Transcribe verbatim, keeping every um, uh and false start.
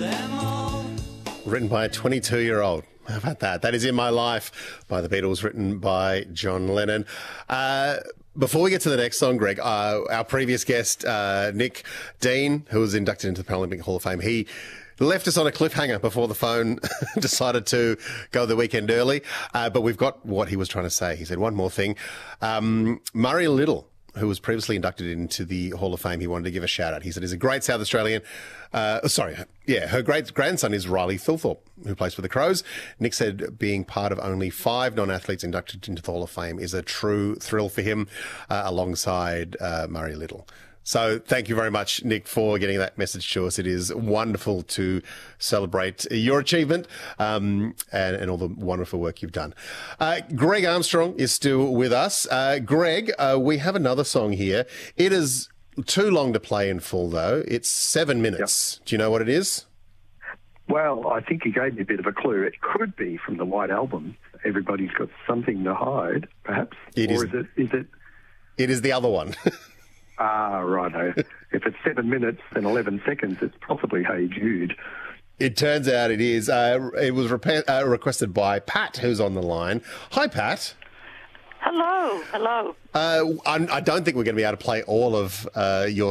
Written by a twenty-two-year-old. How about that? That is In My Life by the Beatles, written by John Lennon. Uh, before we get to the next song, Greg, uh, our previous guest, uh, Nick Dean, who was inducted into the Paralympic Hall of Fame, he left us on a cliffhanger before the phone decided to go the weekend early. Uh, but we've got what he was trying to say. He said one more thing. Um, Murray Little, who was previously inducted into the Hall of Fame, he wanted to give a shout out. He said he's a great South Australian. Uh, sorry, yeah, her great grandson is Riley Thilthorpe, who plays for the Crows. Nick said being part of only five non-athletes inducted into the Hall of Fame is a true thrill for him, uh, alongside uh, Murray Little. So thank you very much, Nick, for getting that message to us. It is wonderful to celebrate your achievement um, and, and all the wonderful work you've done. Uh, Greg Armstrong is still with us. Uh, Greg, uh, we have another song here. It is too long to play in full, though. It's seven minutes. Yep. Do you know what it is? Well, I think you gave me a bit of a clue. It could be from the White Album. Everybody's got something to hide, perhaps. It or is, is it? Is it? It is the other one. Ah, righto. If it's seven minutes and eleven seconds, it's possibly Hey Jude. It turns out it is. Uh, it was repa- uh, requested by Pat, who's on the line. Hi, Pat. Hello, hello. Uh, I, I don't think we're going to be able to play all of uh, your